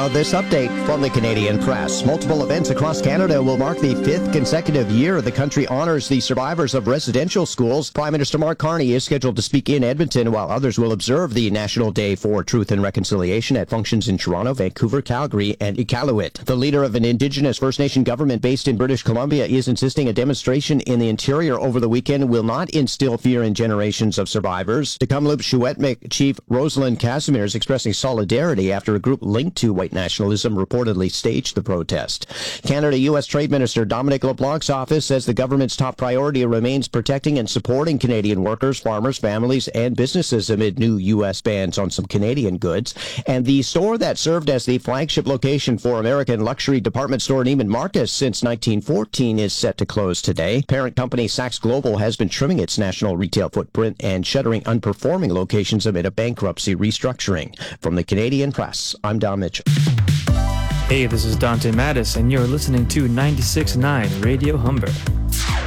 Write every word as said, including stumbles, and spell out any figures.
Now, this update from the Canadian Press. Multiple events across Canada will mark the fifth consecutive year the country honors the survivors of residential schools. Prime Minister Mark Carney is scheduled to speak in Edmonton, while others will observe the National Day for Truth and Reconciliation at functions in Toronto, Vancouver, Calgary, and Iqaluit. The leader of an Indigenous First Nation government based in British Columbia is insisting a demonstration in the interior over the weekend will not instill fear in generations of survivors. The Kamloops Shuetmik Chief Rosalind Casimir is expressing solidarity after a group linked to white nationalism reportedly staged the protest. Canada-U S Trade Minister Dominic LeBlanc's office says the government's top priority remains protecting and supporting Canadian workers, farmers, families, and businesses amid new U S bans on some Canadian goods. And the store that served as the flagship location for American luxury department store Neiman Marcus since nineteen fourteen is set to close today. Parent company Saks Global has been trimming its national retail footprint and shuttering unperforming locations amid a bankruptcy restructuring. From the Canadian Press, I'm Don Mitchell. Hey, this is Dante Mattis, and you're listening to ninety-six point nine Radio Humber.